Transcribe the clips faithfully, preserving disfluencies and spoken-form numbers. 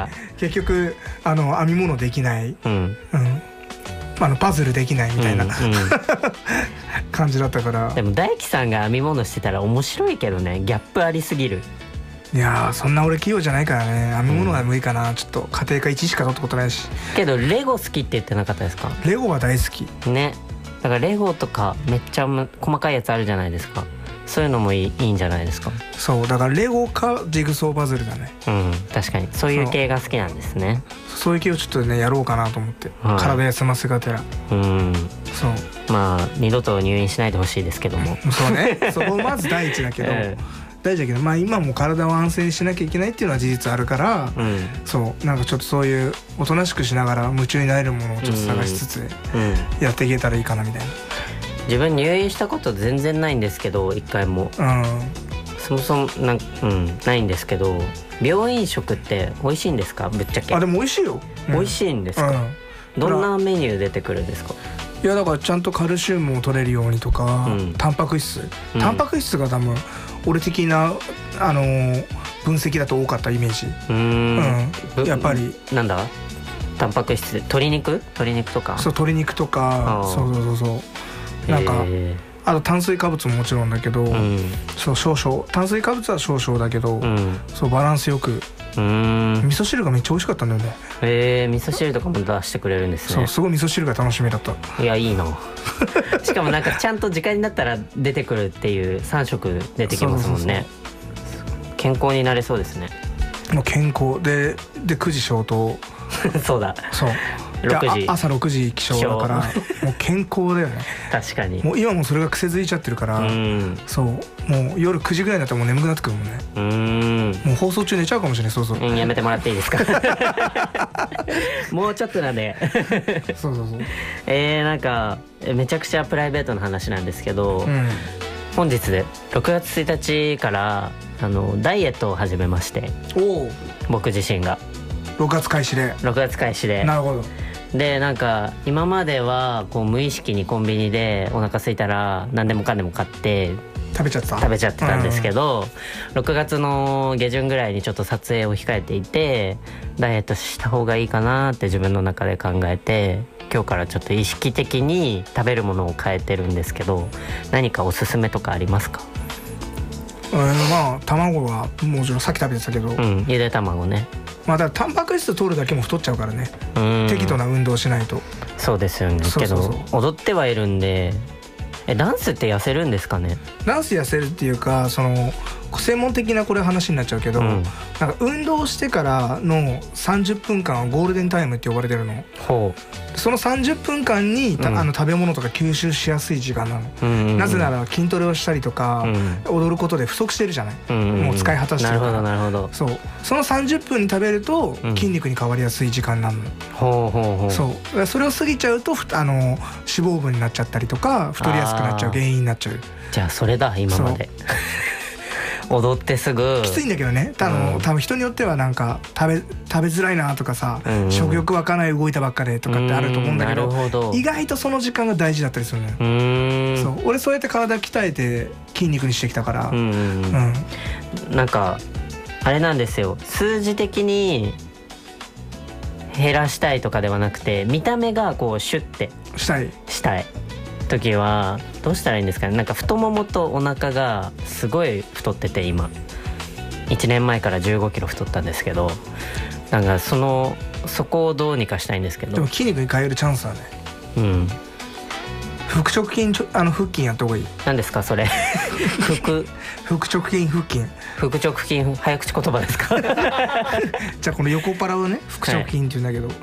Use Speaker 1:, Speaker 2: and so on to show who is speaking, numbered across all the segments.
Speaker 1: か
Speaker 2: 結局あの編み物できない、
Speaker 1: うん、
Speaker 2: うん、あのパズルできないみたいな、
Speaker 1: うんうん、
Speaker 2: 感じだったから。
Speaker 1: でも大樹さんが編み物してたら面白いけどね、ギャップありすぎる。
Speaker 2: いやーそんな俺器用じゃないからね、編み物は無理かな、うん、ちょっと家庭科いちしか取ったことないし。
Speaker 1: けどレゴ好きって言ってなかったですか？
Speaker 2: レゴは大好き
Speaker 1: ね。だからレゴとかめっちゃ細かいやつあるじゃないですか。そういうのもいい、いいんじゃないですか。
Speaker 2: そうだからレゴかジグソーパズルだね。
Speaker 1: うん、確かにそういう系が好きなんですね。
Speaker 2: そう、そういう系をちょっとねやろうかなと思って、はい、体休ませがてら。
Speaker 1: うん、
Speaker 2: そう
Speaker 1: まあ二度と入院しないでほしいですけども。
Speaker 2: そうねそこまず第一だけど、えー大事だけど、まあ今も体を安静にしなきゃいけないっていうのは事実あるから、うん、そうなんかちょっとそういうおとなしくしながら夢中になれるものをちょっと探しつつやっていけたらいいかなみたいな、うんうん、
Speaker 1: 自分入院したこと全然ないんですけど一回も、うん、そもそもなん、うん、ないんですけど、病院食って美味しいんですか？ぶっちゃけ。
Speaker 2: あでも美味しいよ、
Speaker 1: うん、美味しいんですか、うん、どんなメニュー出てくるんですか？
Speaker 2: いやだからちゃんとカルシウムを取れるようにとか、うん、タンパク質、うん、タンパク質が多分俺的な、あのー、分析だと多かったイメージ。うーん、うん、やっぱり
Speaker 1: なんだタンパク質、鶏肉鶏肉とか。
Speaker 2: そう鶏肉とか、そうそうそうそうなんかあと炭水化物ももちろんだけど、うん、そう少々炭水化物は少々だけど、うん、そうバランスよく。うーん味噌汁がめっちゃ美味しかったんだよね。
Speaker 1: へえ、味噌汁とかも出してくれるんですね。
Speaker 2: そうすごい味噌汁が楽しみだった。
Speaker 1: いやいいなしかもなんかちゃんと時間になったら出てくるっていうさん食出てきますもんね。そうそうそう、健康になれそうですね。
Speaker 2: もう健康ででくじ消灯
Speaker 1: そうだ
Speaker 2: そうろくじ朝ろくじ起床だからもう健康だよね
Speaker 1: 確かに。
Speaker 2: もう今もそれが癖づいちゃってるから、うん、そうもう夜くじぐらいになったらもう眠くなってくるもんね。うーんもう放送中寝ちゃうかもしれない。そうそう、
Speaker 1: うん、やめてもらっていいですかもうちょっとなんで
Speaker 2: そうそうそう
Speaker 1: えー、なんかめちゃくちゃプライベートな話なんですけど、うん、本日でろくがつついたちからあのダイエットを始めまして。お僕自身が
Speaker 2: ろくがつ開始で。
Speaker 1: ろくがつ開始で。
Speaker 2: なるほど。
Speaker 1: でなんか今まではこう無意識にコンビニでお腹空いたら何でもかんでも買って
Speaker 2: 食べちゃった
Speaker 1: 食べちゃってたんですけど、うん、ろくがつの下旬ぐらいにちょっと撮影を控えていてダイエットした方がいいかなって自分の中で考えて、今日からちょっと意識的に食べるものを変えてるんですけど、何かおすすめとかありますか？
Speaker 2: えー、まあ卵はもちろんさっき食べてたけど、うん、
Speaker 1: ゆで卵ね。まあ
Speaker 2: だからタンパク質取るだけも太っちゃうからね、適度な運動しないと。
Speaker 1: そうですよね。けど踊ってはいるんで、えダンスって痩せるんですかね？
Speaker 2: ダンス痩せるっていうか、その専門的なこれ話になっちゃうけど、うん、なんか運動してからのさんじゅっぷんかんはゴールデンタイムって呼ばれてるの。ほう。そのさんじゅっぷんかんに、うん、あの食べ物とか吸収しやすい時間なの、うんうんうん、なぜなら筋トレをしたりとか、うん、踊ることで不足してるじゃない、うんうんうん、もう使い果たしてるから。
Speaker 1: なるほどなるほど。
Speaker 2: そうそのさんじゅっぷんに食べると筋肉に変わりやすい時間なの、うん、
Speaker 1: ほうほうほう。
Speaker 2: そうそれを過ぎちゃうとあの脂肪分になっちゃったりとか太りやすくなっちゃう原因になっちゃう。
Speaker 1: じゃあそれだ今まで踊ってすぐ
Speaker 2: きついんだけどね、多分、うん、多分人によってはなんか食べ、食べづらいなとかさ、うんうん、食欲湧かない動いたばっかでとかってあると思うんだけど、ど意外とその時間が大事だったりするのよ。うーんそう俺そうやって体鍛えて筋肉にしてきたから、うんうん
Speaker 1: うん、なんかあれなんですよ、数字的に減らしたいとかではなくて見た目がこうシュッて
Speaker 2: したい
Speaker 1: したい時はどうしたらいいんですかね。なんか太ももとお腹がすごい太ってて、今いちねんまえからじゅうごキロ太ったんですけど、なんかそのそこをどうにかしたいんですけど。
Speaker 2: でも筋肉に変えるチャンスはね、うん腹直筋あの腹筋やった方がいい。
Speaker 1: 何ですかそれ腹
Speaker 2: 腹直筋腹筋
Speaker 1: 腹直筋早口言葉ですか
Speaker 2: じゃあこの横っ腹をね腹直筋って言うんだけど、はい、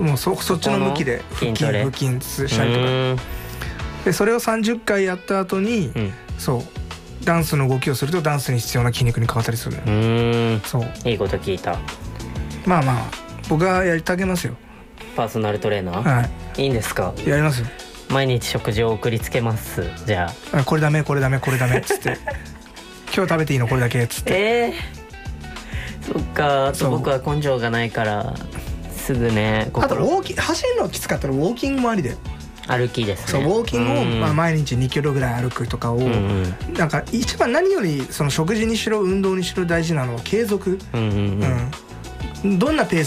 Speaker 2: もう そ, そっちの向きで腹筋腹筋したりとかで、それをさんじゅっかいやった後に、うん、そうダンスの動きをするとダンスに必要な筋肉に変わったりするのよ。うーんそう
Speaker 1: いいこと聞いた。
Speaker 2: まあまあ僕はやりてあげますよ。
Speaker 1: パーソナルトレーナー、はい、いいんですか？
Speaker 2: やりますよ。
Speaker 1: 毎日食事を送りつけます。じゃ
Speaker 2: あこれダメこれダメこれダメっつって今日食べていいのこれだけっつって。
Speaker 1: えー、そっか。そう僕は根性がないからすぐね。
Speaker 2: あとウォーキング走るのきつかったらウォーキングもありだよ。
Speaker 1: 歩きですね。
Speaker 2: そうウォーキングを、まあ、毎日にキロぐらい歩くとかを、うんうん、なんか一番何よりその食事にしろ運動にしろ大事なのは継続、うんうんうんうん、どんなペース